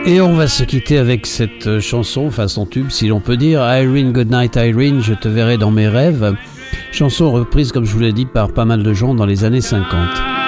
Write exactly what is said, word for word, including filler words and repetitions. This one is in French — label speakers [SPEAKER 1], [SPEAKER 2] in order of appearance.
[SPEAKER 1] Et on va se quitter avec cette chanson, enfin son tube si l'on peut dire, Irene, Goodnight Irene, je te verrai dans mes rêves. Chanson reprise, comme je vous l'ai dit, par pas mal de gens dans les années cinquante.